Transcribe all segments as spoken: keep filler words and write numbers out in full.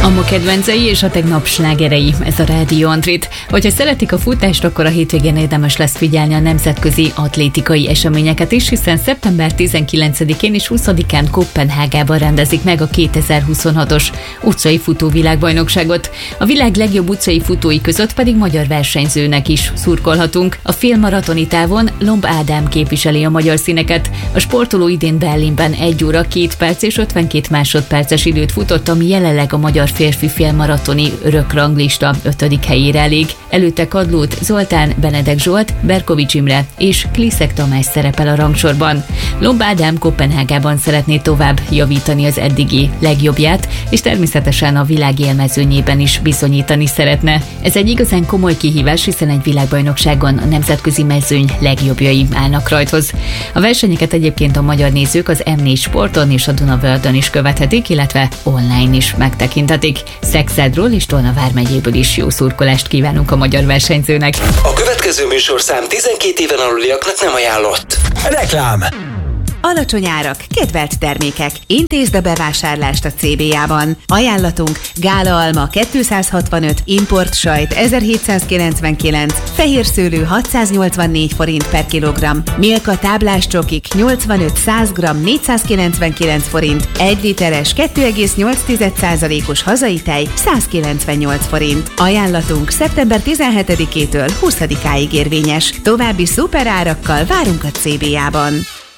A kedvencei és a tegnap slágerei, ez a Rádió Antrit. Hogyha szeretik a futást, akkor a hétvégén érdemes lesz figyelni a nemzetközi atlétikai eseményeket is, hiszen szeptember tizenkilencedikén és huszadikán Koppenhágában rendezik meg a kétezer-huszonhatos utcai futóvilágbajnokságot. A világ legjobb utcai futói között pedig magyar versenyzőnek is szurkolhatunk. A félmaratoni távon Lomb Ádám képviseli a magyar színeket. A sportoló idén Berlinben egy óra két perc és ötvenkét másodperces időt futott, ami jelenleg a magyar férfi félmaratoni örökranglista ötödik helyére elég. Előtte Kadlót Zoltán, Benedek Zsolt, Berkovics Imre és Kliszek Tamás szerepel a rangsorban. Lomb Ádám Koppenhágában szeretné tovább javítani az eddigi legjobbját, és természetesen a világ élmezőnyében is bizonyítani szeretne. Ez egy igazán komoly kihívás, hiszen egy világbajnokságon a nemzetközi mezőny legjobbjai állnak rajthoz. A versenyeket egyébként a magyar nézők az em négy Sporton és a Duna Worldön is követhetik, illetve online is megtekinthetik. Szexádról és Tolna vármegyéből is jó szurkolást kívánunk a magyar versenyzőnek. A következő műsorszám tizenkét éven aluliaknak nem ajánlott. Reklám. Alacsony árak, kedvelt termékek. Intézd a bevásárlást a cé bé á-ban. Ajánlatunk: gála alma kétszázhatvanöt, import sajt ezerhétszázkilencvenkilenc, fehér szőlő hatszáznyolcvannégy forint per kilogramm, Milka táblás csokik nyolcvanöt-száz gramm négyszázkilencvenkilenc forint, egy literes kettő egész nyolc százalékos hazai tej százkilencvennyolc forint. Ajánlatunk szeptember tizenhetedikétől huszadikáig érvényes. További szuperárakkal várunk a cé bé á-ban.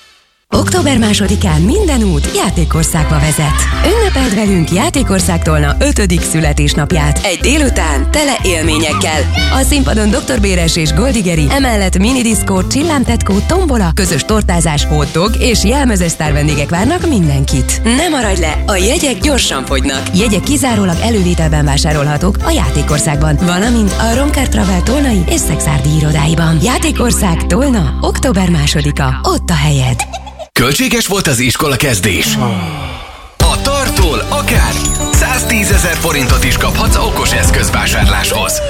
október másodikán minden út Játékországba vezet. Ünnepeld velünk Játékország Tolna ötödik születésnapját. Egy délután tele élményekkel. A színpadon doktor Béres és Goldigeri, emellett minidiszkó, csillámtetkó, tombola, közös tortázás, hotdog és jelmezes sztár vendégek várnak mindenkit. Ne maradj le, a jegyek gyorsan fogynak. Jegyek kizárólag elővételben vásárolhatók a Játékországban, valamint a Romkár Travel tolnai és szexárdi irodáiban. Játékország Tolna, október másodika, ott a helyed. Költséges volt az iskola kezdés? A Tartól akár száztízezer forintot is kaphatsz okos eszközvásárláshoz.